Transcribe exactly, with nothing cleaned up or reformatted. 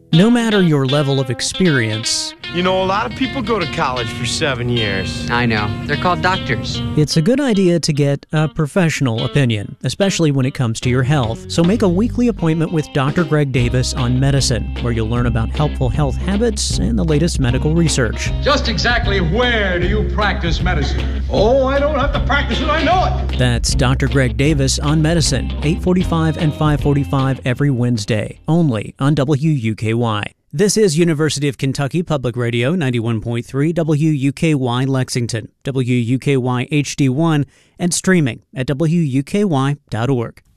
No matter your level of experience, You know, a lot of people go to college for seven years. I know. They're called doctors. it's a good idea to get a professional opinion, especially when it comes to your health. So make a weekly appointment with Doctor Greg Davis on Medicine, where you'll learn about helpful health habits and the latest medical research. Just exactly where do you practice medicine? Oh, I don't have to practice it, I know it. That's Doctor Greg Davis on Medicine, eight forty-five and five forty-five every Wednesday, only on W U K Y. This is University of Kentucky Public Radio, ninety-one point three W U K Y Lexington, W U K Y H D one, and streaming at W U K Y dot org.